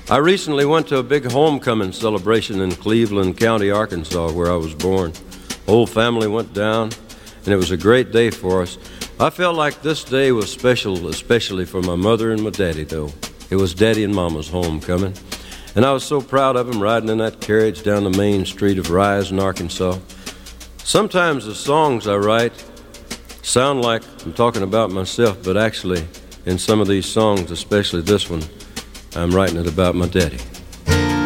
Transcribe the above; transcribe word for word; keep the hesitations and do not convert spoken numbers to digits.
I recently went to a big homecoming celebration in Cleveland County, Arkansas, where I was born. The whole family went down, and it was a great day for us. I felt like this day was special, especially for my mother and my daddy, though. It was Daddy and Mama's homecoming, and I was so proud of them riding in that carriage down the main street of Rising, Arkansas. Sometimes the songs I write sound like I'm talking about myself, but actually, in some of these songs, especially this one, I'm writing it about my daddy.